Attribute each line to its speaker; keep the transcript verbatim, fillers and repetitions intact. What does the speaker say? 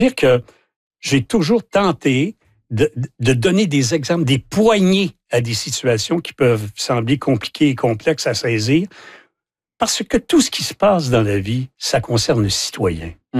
Speaker 1: dire que j'ai toujours tenté de, de donner des exemples, des poignées à des situations qui peuvent sembler compliquées et complexes à saisir, parce que tout ce qui se passe dans la vie, ça concerne le citoyen.